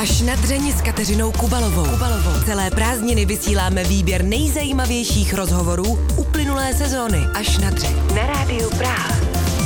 Až na dřeň s Kateřinou Kubalovou. Celé prázdniny vysíláme výběr nejzajímavějších rozhovorů uplynulé sezóny. Až na dřeň. Na rádiu Praha.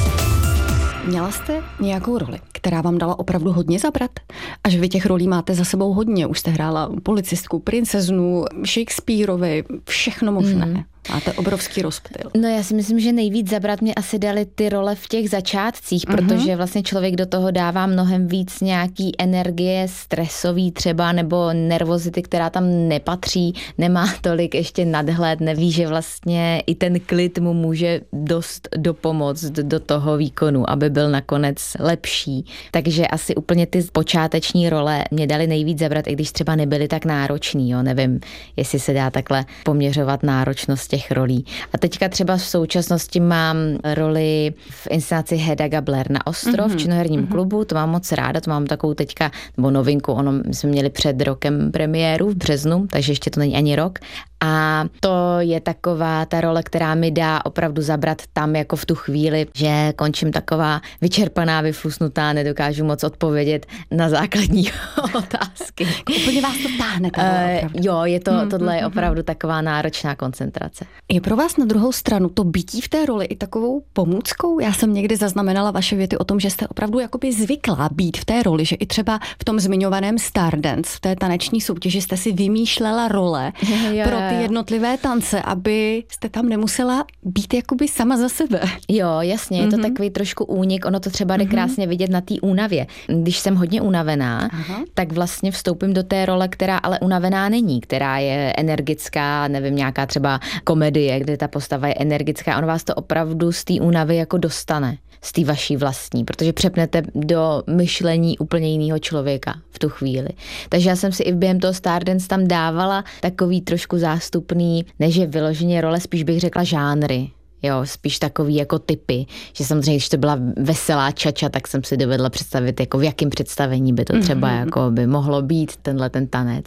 Měla jste nějakou roli, která vám dala opravdu hodně zabrat? Až vy těch rolí máte za sebou hodně. Už jste hrála policistku, princeznu, Shakespeareovi, všechno možné. Máte obrovský rozptyl. No já si myslím, že nejvíc zabrat mě asi dali ty role v těch začátcích, protože vlastně člověk do toho dává mnohem víc nějaký energie, stresový třeba, nebo nervozity, která tam nepatří, nemá tolik ještě nadhled, neví, že vlastně i ten klid mu může dost dopomoct do toho výkonu, aby byl nakonec lepší. Takže asi úplně ty počáteční role mě dali nejvíc zabrat, i když třeba nebyly tak náročný, jo, nevím, jestli se dá takhle poměřovat náročnost těch rolí. A teďka třeba v současnosti mám roli v inscenaci Hedda Gabler na Ostrov v činoherním klubu, to mám moc ráda, to mám takovou teďka, nebo novinku, my jsme měli před rokem premiéru v březnu, takže ještě to není ani rok. A to je taková ta role, která mi dá opravdu zabrat tam jako v tu chvíli, že končím taková vyčerpaná, vyflusnutá, nedokážu moc odpovědět na základní otázky. Úplně vás to táhne. Jo, je to, tohle je opravdu taková náročná koncentrace. Je pro vás na druhou stranu to bytí v té roli i takovou pomůckou? Já jsem někdy zaznamenala vaše věty o tom, že jste opravdu jakoby zvyklá být v té roli, že i třeba v tom zmiňovaném Stardance, v té taneční soutěži jste si vymýšlela role pro ty jednotlivé tance, aby jste tam nemusela být jakoby sama za sebe. Jo, jasně, je to takový trošku únik, ono to třeba jde krásně vidět na té únavě. Když jsem hodně unavená, tak vlastně vstoupím do té role, která ale unavená není, která je energická, nevím, nějaká třeba komedie, kde ta postava je energická, on vás to opravdu z té únavy jako dostane, z té vaší vlastní, protože přepnete do myšlení úplně jiného člověka v tu chvíli. Takže já jsem si i během toho Stardance tam dávala takový trošku zástupný, než je vyloženě role, spíš bych řekla žánry. Jo, spíš takový jako typy, že samozřejmě, když to byla veselá čača, tak jsem si dovedla představit, jako v jakém představení by to třeba jako by mohlo být ten tanec.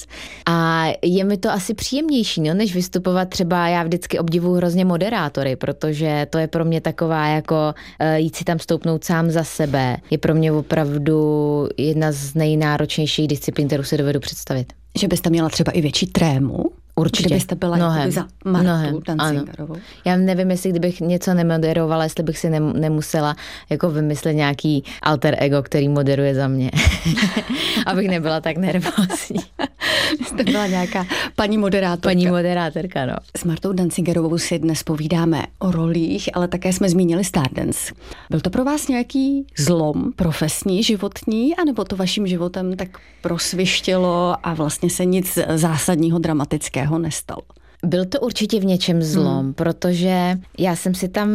A je mi to asi příjemnější, no, než vystupovat třeba, já vždycky obdivuju hrozně moderátory, protože to je pro mě taková jako jít si tam stoupnout sám za sebe. Je pro mě opravdu jedna z nejnáročnějších disciplín, kterou si dovedu představit. Že byste měla třeba i větší trému? Určitě. Kdybyste byla za Martu Dancingerovou. Já nevím, jestli kdybych něco nemoderovala, jestli bych si nemusela jako vymyslet nějaký alter ego, který moderuje za mě. Abych nebyla tak nervózní. Jste byla nějaká paní moderátorka. Paní moderátorka, no. S Martou Dancingerovou si dnes povídáme o rolích, ale také jsme zmínili Stardance. Byl to pro vás nějaký zlom profesní, životní, anebo to vaším životem tak prosvištělo a vlastně se nic zásadního, dramatického nestalo? Byl to určitě v něčem zlom, protože já jsem si tam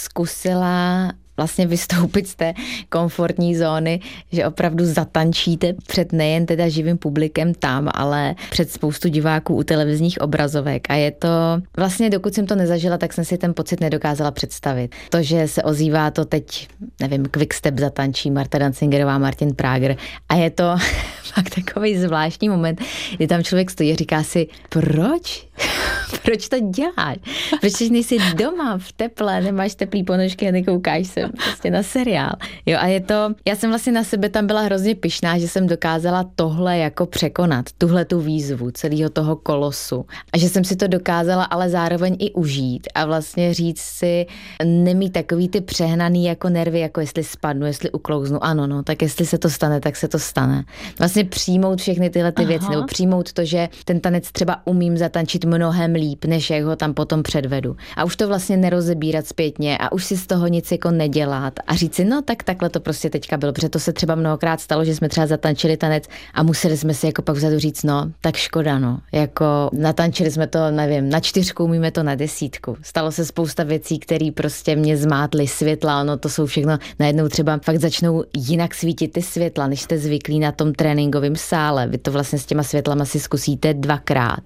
zkusila vlastně vystoupit z té komfortní zóny, že opravdu zatančíte před nejen teda živým publikem tam, ale před spoustu diváků u televizních obrazovek. A je to, vlastně dokud jsem to nezažila, tak jsem si ten pocit nedokázala představit. To, že se ozývá to teď, nevím, Quickstep zatančí Marta Dancingerová, Martin Prager a je to fakt takový zvláštní moment, kdy tam člověk stojí a říká si, proč? Proč to děláš? Proč nejsi doma v teple, nemáš teplý ponožky a nekoukáš se prostě na seriál. Jo, a je to, já jsem vlastně na sebe tam byla hrozně pyšná, že jsem dokázala tohle jako překonat, tuhle tu výzvu celého toho kolosu. A že jsem si to dokázala ale zároveň i užít a vlastně říct si, nemít takový ty přehnaný jako nervy, jako jestli spadnu, jestli uklouznu, ano, no, tak jestli se to stane, tak se to stane. Vlastně přijmout všechny tyhle ty věci, nebo přijmout to, že ten tanec třeba umím zatančit mnohem líp, než jak ho tam potom předvedu. A už to vlastně nerozebírat zpětně a už si z toho nic jako nedělat a říct si, no tak takhle to prostě teďka bylo, protože to se třeba mnohokrát stalo, že jsme třeba zatančili tanec a museli jsme si jako pak vzadu říct, no tak škoda, no, jako natančili jsme to, nevím, na 4, umíme to na 10. Stalo se spousta věcí, které prostě mě zmátly světla, no to jsou všechno, najednou třeba fakt začnou jinak svítit ty světla, než jste zvyklí na tom tréninkovém sále. Vy to vlastně s těma světlama si zkusíte 2krát.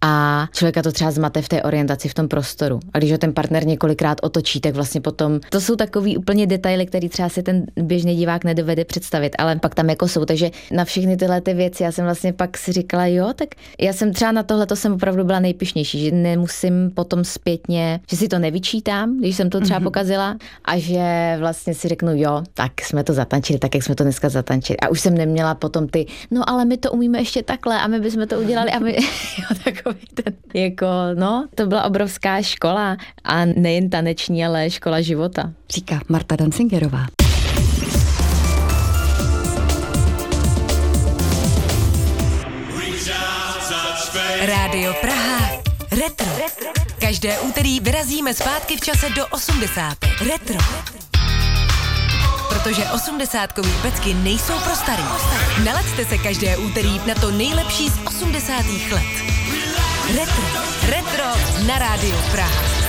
a člověka to třeba zmate v té orientaci v tom prostoru. A když ho ten partner několikrát otočí, tak vlastně potom to jsou takový úplně detaily, který třeba si ten běžný divák nedovede představit, ale pak tam jako jsou. Takže na všechny tyhle ty věci já jsem vlastně pak si říkala, jo, tak já jsem třeba na tohle to jsem opravdu byla nejpyšnější, že nemusím potom zpětně, že si to nevyčítám, když jsem to třeba pokazila a že vlastně si řeknu, jo, tak jsme to zatančili, tak jak jsme to dneska zatančili. A už jsem neměla potom ty, no ale my to umíme ještě takhle a my bychom to udělali a my, jo, takový ten, jako, no, to byla obrovská škola a nejen taneční, ale škola života. Říká Marta Dancingerová. Rádio Praha. Retro. Každé úterý vyrazíme zpátky v čase do 80. Retro. Protože 80kový pecky nejsou pro starý. Nalaďte se každé úterý na to nejlepší z 80. let. Retro. Retro na Rádiu Praha.